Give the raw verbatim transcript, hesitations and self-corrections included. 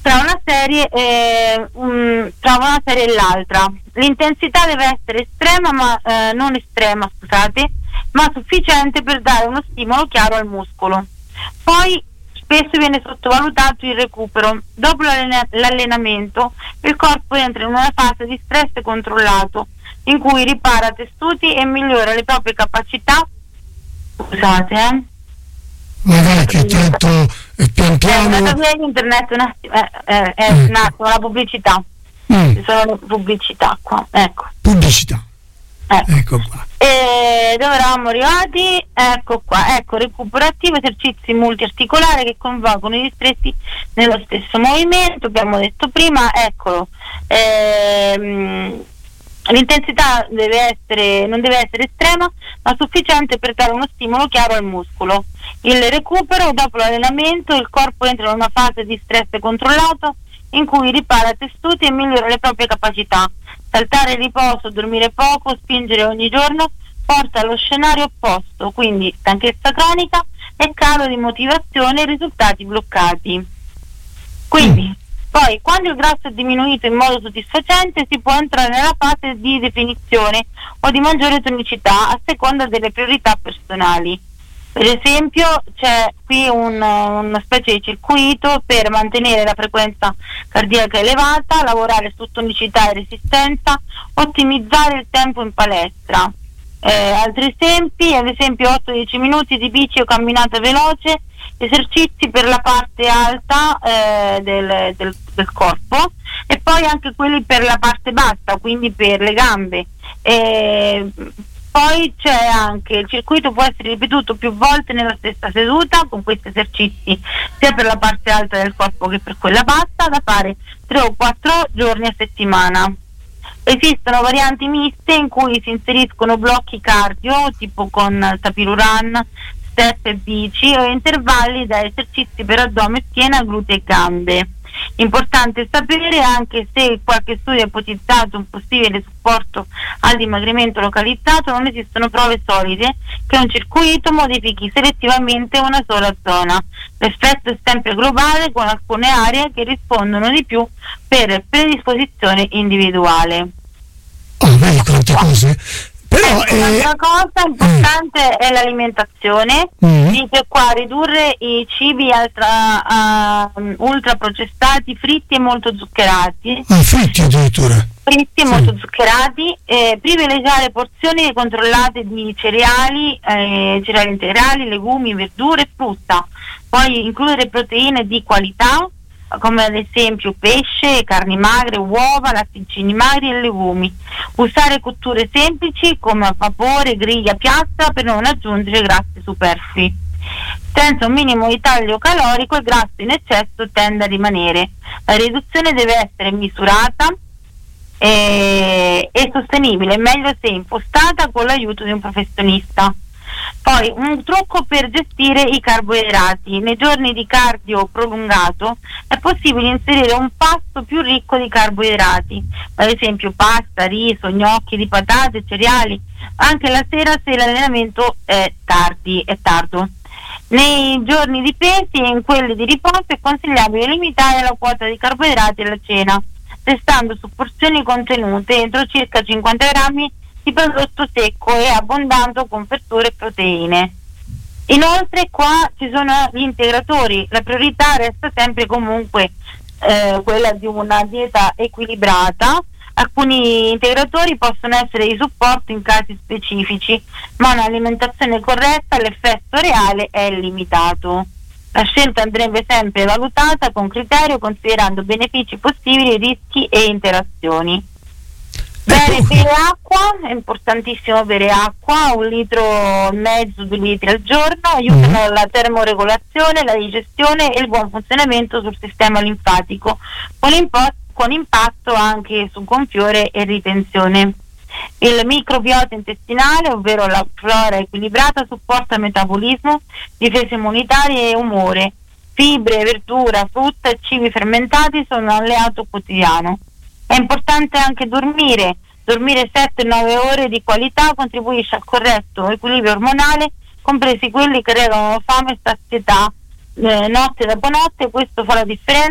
tra una serie eh, um, tra una serie e l'altra. L'intensità deve essere estrema, ma eh, non estrema, scusate, ma sufficiente per dare uno stimolo chiaro al muscolo. Poi spesso viene sottovalutato il recupero. Dopo l'allena- l'allenamento il corpo entra in una fase di stress controllato in cui ripara tessuti e migliora le proprie capacità. Scusate, eh. Magari che tanto eh, pian piano. È una via di internet un attimo, eh, eh, è Mm. un attimo, la pubblicità. Mm. Ci sono le pubblicità qua, ecco. Pubblicità. Ecco. Ecco qua. E dove eravamo arrivati? Ecco qua, ecco, recupero attivo, esercizi multiarticolari che coinvolgono i distretti nello stesso movimento, abbiamo detto prima, eccolo. Ehm, l'intensità deve essere, non deve essere estrema, ma sufficiente per dare uno stimolo chiaro al muscolo. Il recupero, dopo l'allenamento, il corpo entra in una fase di stress controllato in cui ripara tessuti e migliora le proprie capacità. Saltare il riposo, dormire poco, spingere ogni giorno porta allo scenario opposto, quindi stanchezza cronica e calo di motivazione e risultati bloccati. Quindi, poi, quando il grasso è diminuito in modo soddisfacente, si può entrare nella fase di definizione o di maggiore tonicità a seconda delle priorità personali. Per esempio c'è qui un, una specie di circuito per mantenere la frequenza cardiaca elevata, lavorare su tonicità e resistenza, ottimizzare il tempo in palestra. Eh, altri esempi, ad esempio otto dieci minuti di bici o camminata veloce, esercizi per la parte alta eh, del, del, del corpo e poi anche quelli per la parte bassa, quindi per le gambe. Eh, Poi c'è anche il circuito, può essere ripetuto più volte nella stessa seduta con questi esercizi sia per la parte alta del corpo che per quella bassa, da fare tre o quattro giorni a settimana. Esistono varianti miste in cui si inseriscono blocchi cardio tipo con tapis run, step e bici o intervalli da esercizi per addome, schiena, glutei e gambe. Importante sapere anche se qualche studio ha ipotizzato un possibile supporto al dimagrimento localizzato, non esistono prove solide che un circuito modifichi selettivamente una sola zona. L'effetto è sempre globale, con alcune aree che rispondono di più per predisposizione individuale. Oh, vedi quante cose. Però ecco, un'altra eh, cosa importante eh. è l'alimentazione. Mm. Dice qua ridurre i cibi ultra, uh, ultra processati, fritti e molto zuccherati. ah, fritti addirittura. Fritti e Sì. molto zuccherati, eh, privilegiare porzioni controllate di cereali, eh, cereali integrali, legumi, verdure e frutta. Poi includere proteine di qualità, come ad esempio pesce, carni magre, uova, latticini magri e legumi. Usare cotture semplici come a vapore, griglia, piastra per non aggiungere grassi superflui. Senza un minimo di taglio calorico il grasso in eccesso tende a rimanere. La riduzione deve essere misurata e, e sostenibile, meglio se impostata con l'aiuto di un professionista. Poi un trucco per gestire i carboidrati: nei giorni di cardio prolungato è possibile inserire un pasto più ricco di carboidrati, ad esempio pasta, riso, gnocchi di patate, cereali, anche la sera se l'allenamento è tardi, è tardo. Nei giorni di pesi e in quelli di riposo è consigliabile limitare la quota di carboidrati alla cena, restando su porzioni contenute entro circa cinquanta grammi di prodotto secco e abbondando con verdure e proteine. Inoltre qua ci sono gli integratori, la priorità resta sempre comunque eh, quella di una dieta equilibrata. Alcuni integratori possono essere di supporto in casi specifici, ma un'alimentazione corretta l'effetto reale è limitato. La scelta andrebbe sempre valutata con criterio, considerando benefici possibili, rischi e interazioni. Bene, bere acqua, è importantissimo bere acqua, un litro e mezzo, due litri al giorno, aiutano mm. la termoregolazione, la digestione e il buon funzionamento sul sistema linfatico, con, impo- con impatto anche su gonfiore e ritenzione. Il microbiota intestinale, ovvero la flora equilibrata, supporta metabolismo, difesa immunitaria e umore. Fibre, verdura, frutta e cibi fermentati sono un alleato quotidiano. È importante anche dormire, dormire sette nove ore di qualità contribuisce al corretto equilibrio ormonale, compresi quelli che regolano fame e sazietà, eh, notte dopo notte. Questo fa la differenza